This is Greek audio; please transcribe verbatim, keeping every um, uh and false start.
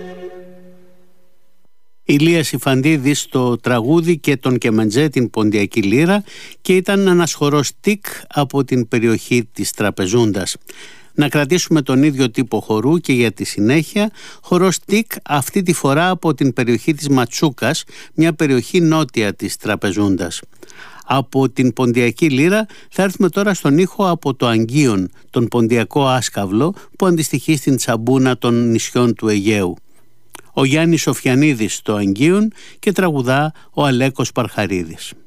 Ηλίας Ιφαντίδης στο τραγούδι και τον Κεμεντζέ την Ποντιακή Λύρα, και ήταν ένας χορός τικ από την περιοχή της Τραπεζούντας. Να κρατήσουμε τον ίδιο τύπο χορού και για τη συνέχεια, χορός τικ αυτή τη φορά από την περιοχή της Ματσούκας, μια περιοχή νότια της Τραπεζούντας. Από την Ποντιακή Λύρα θα έρθουμε τώρα στον ήχο από το Αγγείον, τον ποντιακό άσκαυλο που αντιστοιχεί στην τσαμπούνα των νησιών του Αιγαίου. Ο Γιάννης Σοφιανίδης στο Αγγείον και τραγουδά ο Αλέκος Παρχαρίδης.